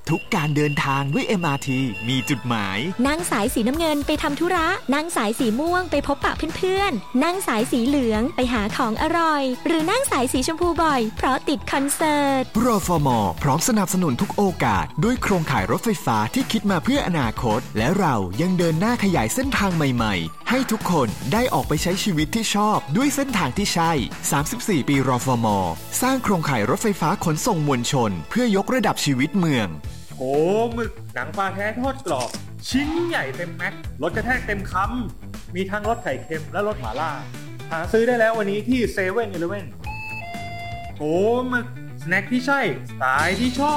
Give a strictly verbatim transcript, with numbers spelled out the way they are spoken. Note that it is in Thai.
ทุกการเดินทางด้วย เอ็ม อาร์ ที มีจุดหมายนั่งสายสีน้ำเงินไปทำธุระนั่งสายสีม่วงไปพบปะเพื่อนๆนั่งสายสีเหลืองไปหาของอร่อยหรือนั่งสายสีชมพูบ่อยเพราะติดคอนเสิร์ตรฟม.พร้อมสนับสนุนทุกโอกาสด้วยโครงข่ายรถไฟฟ้าที่คิดมาเพื่ออนาคตและเรายังเดินหน้าขยายเส้นทางใหม่ๆให้ทุกคนได้ออกไปใช้ชีวิตที่ชอบด้วยเส้นทางที่ใช่สามสิบสี่ปีรฟม.สร้างโครงข่ายรถไฟฟ้าขนส่งมวลชนเพื่อยกระดับชีวิตเมืองโหหมึกหนังปลาแท้ทอดกรอบชิ้นใหญ่เต็มแม็กรสกระแทกเต็มคำมีทั้งรสไข่เค็มและรสหม่าล่าหาซื้อได้แล้ววันนี้ที่เซเว่นอีเลฟเว่นโหหมึกสแน็คที่ใช่สไตล์ที่ชอบ